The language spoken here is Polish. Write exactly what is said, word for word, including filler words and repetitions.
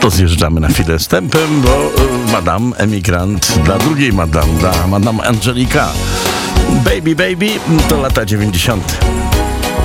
to zjeżdżamy na chwilę stępem, bo y, Madame Emigrant dla drugiej Madame, dla Madame Angelika. Baby, baby, to lata dziewięćdziesiąte.